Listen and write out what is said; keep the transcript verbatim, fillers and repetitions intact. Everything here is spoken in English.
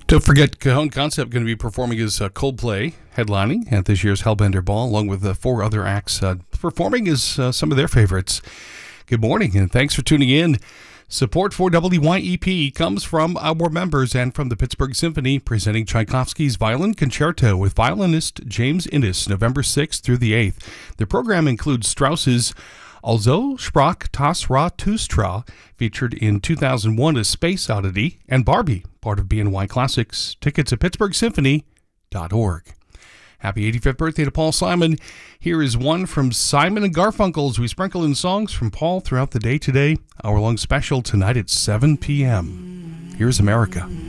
Don't forget, Cajon Concept going to be performing as uh, Coldplay, headlining at this year's Hellbender Ball, along with uh, four other acts uh, performing as uh, some of their favorites. Good morning, and thanks for tuning in. Support for W Y E P comes from our members and from the Pittsburgh Symphony, presenting Tchaikovsky's Violin Concerto with violinist James Innes, November sixth through the eighth. The program includes Strauss's Also sprach das Zarathustra, featured in two thousand one as Space Oddity, and Barbie, part of B N Y Classics. Tickets at pittsburgh symphony dot org. Happy eighty-fifth birthday to Paul Simon. Here is one from Simon and Garfunkel as we sprinkle in songs from Paul throughout the day today. Hour-long special tonight at seven p.m. Here's America.